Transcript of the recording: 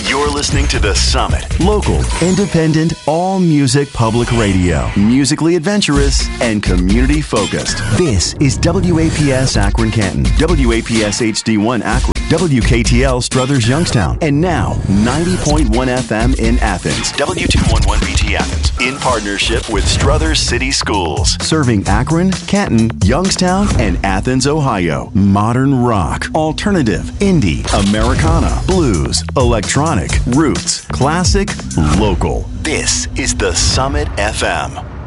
You're listening to The Summit. Local, independent, all-music public radio. Musically adventurous and community-focused. This is WAPS Akron Canton, WAPS HD1 Akron, WKTL Struthers Youngstown, and now 90.1 FM in Athens, W211BT Athens, in partnership with Struthers City Schools, serving Akron, Canton, Youngstown, and Athens, Ohio. Modern rock, alternative, indie, Americana, blues, electronic, roots, classic, local. This is The Summit FM.